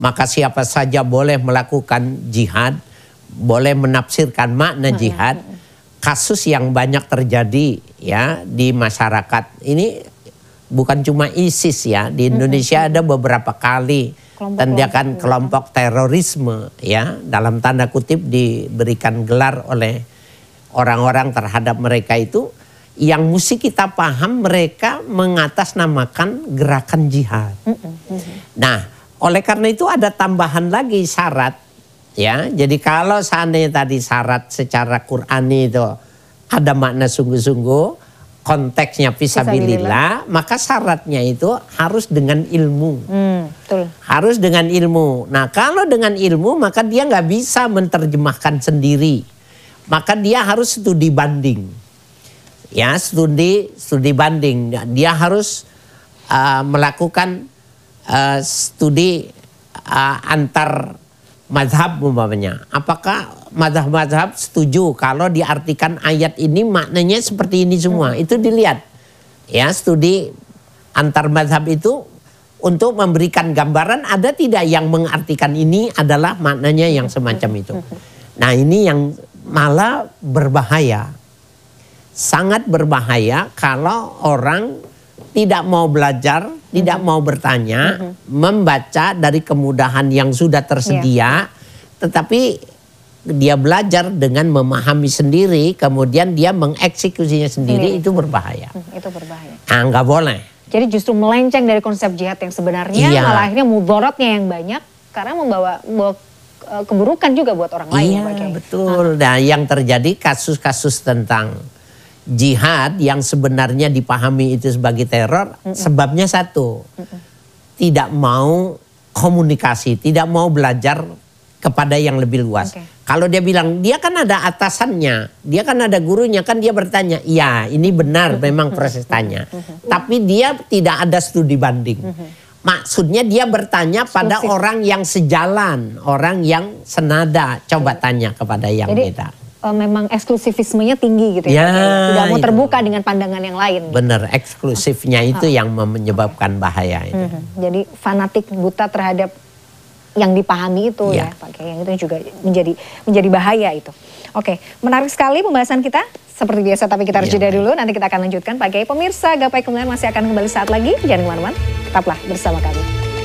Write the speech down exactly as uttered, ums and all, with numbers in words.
maka siapa saja boleh melakukan jihad, boleh menafsirkan makna jihad. Kasus yang banyak terjadi ya di masyarakat ini bukan cuma ISIS ya, di Indonesia ada beberapa kali tindakan kelompok terorisme ya, dalam tanda kutip diberikan gelar oleh orang-orang terhadap mereka itu, yang mesti kita paham mereka mengatasnamakan gerakan jihad. Nah, oleh karena itu ada tambahan lagi syarat. Ya, jadi kalau seandainya tadi syarat secara Qur'ani itu ada makna sungguh-sungguh, konteksnya fisabilillah, maka syaratnya itu harus dengan ilmu. Hmm, betul. Harus dengan ilmu. Nah, kalau dengan ilmu maka dia nggak bisa menerjemahkan sendiri. Maka dia harus studi banding. Ya, studi studi banding. Dia harus uh, melakukan uh, studi uh, antar mazhab umpamanya. Apakah mazhab-mazhab setuju kalau diartikan ayat ini maknanya seperti ini semua? Hmm. Itu dilihat. Ya, studi antar mazhab itu untuk memberikan gambaran ada tidak yang mengartikan ini adalah maknanya yang semacam itu. Nah, ini yang malah berbahaya. Sangat berbahaya kalau orang tidak mau belajar, mm-hmm. tidak mau bertanya, mm-hmm. membaca dari kemudahan yang sudah tersedia, yeah. tetapi dia belajar dengan memahami sendiri, kemudian dia mengeksekusinya sendiri, sendiri. Itu berbahaya. Hmm, itu berbahaya. Nah, nggak boleh. Jadi justru melenceng dari konsep jihad yang sebenarnya, yeah. malah akhirnya mudaratnya yang banyak, karena membawa, membawa keburukan juga buat orang lain. Iya, yeah, betul. Nah, yang terjadi kasus-kasus tentang jihad yang sebenarnya dipahami itu sebagai teror, mm-mm. sebabnya satu, mm-mm. tidak mau komunikasi, tidak mau belajar kepada yang lebih luas. Okay. Kalau dia bilang, dia kan ada atasannya, dia kan ada gurunya, kan dia bertanya, ya ini benar mm-hmm. memang proses tanya. Mm-hmm. Tapi dia tidak ada studi banding. Mm-hmm. Maksudnya dia bertanya pada Eksklusif. Orang yang sejalan, orang yang senada. Coba tanya kepada yang Jadi, beda. Uh, memang eksklusivismenya tinggi gitu ya, ya tidak mau terbuka itu. Dengan pandangan yang lain. Bener, eksklusifnya itu oh. yang menyebabkan bahaya itu. Mm-hmm. Jadi fanatik buta terhadap yang dipahami itu ya, ya Pak Kiai, yang itu juga menjadi menjadi bahaya itu. Oke, menarik sekali pembahasan kita seperti biasa, tapi kita harus ya, jeda dulu. Nanti kita akan lanjutkan Pak Kiai. Pemirsa Gapai Kemuliaan masih akan kembali saat lagi. Jangan kemana-mana, tetaplah bersama kami.